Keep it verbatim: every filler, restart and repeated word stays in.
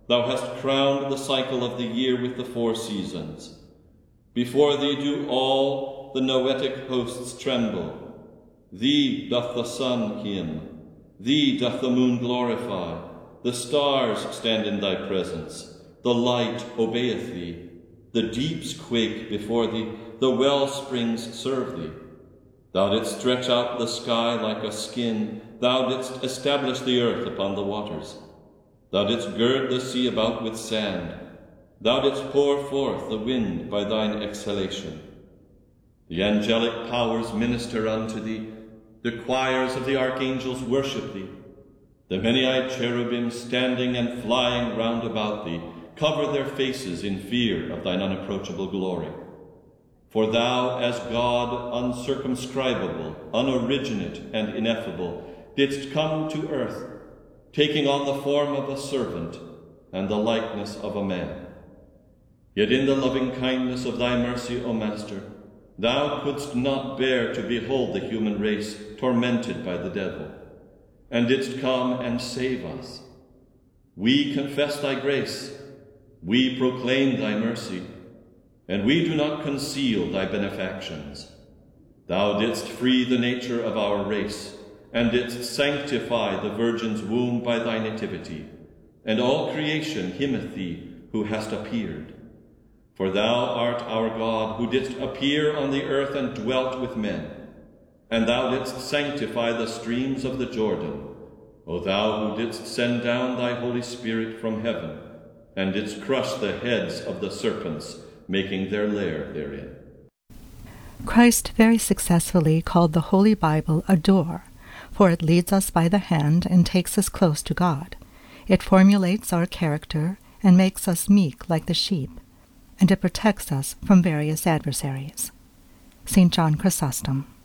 Thou hast crowned the cycle of the year with the four seasons. Before thee do all the noetic hosts tremble. Thee doth the sun hymn, thee doth the moon glorify. The stars stand in thy presence, the light obeyeth thee. The deeps quake before thee, the well springs serve thee. Thou didst stretch out the sky like a skin, thou didst establish the earth upon the waters. Thou didst gird the sea about with sand, thou didst pour forth the wind by thine exhalation. The angelic powers minister unto thee, the choirs of the archangels worship thee. The many-eyed cherubim standing and flying round about thee cover their faces in fear of thine unapproachable glory. For thou, as God, uncircumscribable, unoriginate, and ineffable, didst come to earth, taking on the form of a servant and the likeness of a man. Yet in the loving kindness of thy mercy, O Master, thou couldst not bear to behold the human race tormented by the devil, and didst come and save us. We confess thy grace, we proclaim thy mercy, and we do not conceal thy benefactions. Thou didst free the nature of our race, and didst sanctify the Virgin's womb by thy nativity, and all creation hymneth thee who hast appeared. For thou art our God, who didst appear on the earth and dwelt with men, and thou didst sanctify the streams of the Jordan, O thou who didst send down thy Holy Spirit from heaven, and didst crush the heads of the serpents, making their lair therein. Christ very successfully called the Holy Bible a door, for it leads us by the hand and takes us close to God. It formulates our character and makes us meek like the sheep, and it protects us from various adversaries. Saint John Chrysostom.